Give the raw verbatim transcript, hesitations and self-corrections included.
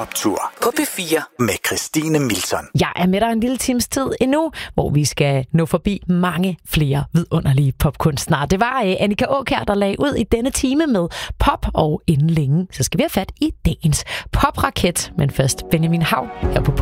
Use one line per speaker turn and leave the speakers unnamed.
Poptur på P fire med Christine Milton.
Jeg er med dig en lille times tid endnu, hvor vi skal nå forbi mange flere vidunderlige popkunstnere. Det var uh, Annika Aakjær, der lagde ud i denne time med pop, og inden længe, så skal vi have fat i dagens popraket. Men først Benjamin Hav her på